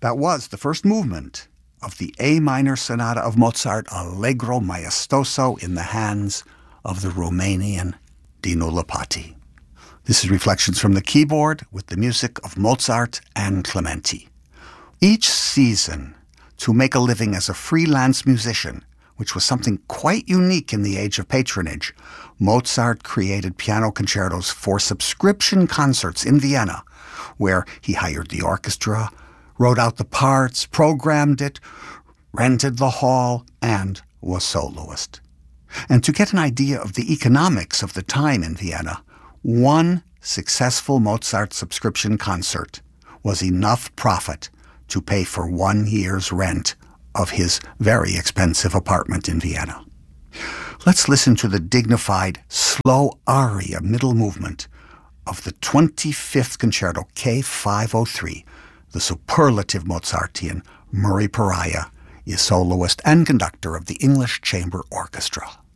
That was the first movement of the A minor sonata of Mozart, Allegro Maestoso, in the hands of the Romanian Dinu Lipatti. This is Reflections from the Keyboard with the music of Mozart and Clementi. Each season, to make a living as a freelance musician, which was something quite unique in the age of patronage, Mozart created piano concertos for subscription concerts in Vienna, where he hired the orchestra, wrote out the parts, programmed it, rented the hall, and was soloist. And to get an idea of the economics of the time in Vienna, one successful Mozart subscription concert was enough profit to pay for 1 year's rent of his very expensive apartment in Vienna. Let's listen to the dignified, slow aria middle movement of the 25th Concerto K503. The superlative Mozartian Murray Pariah is soloist and conductor of the English Chamber Orchestra.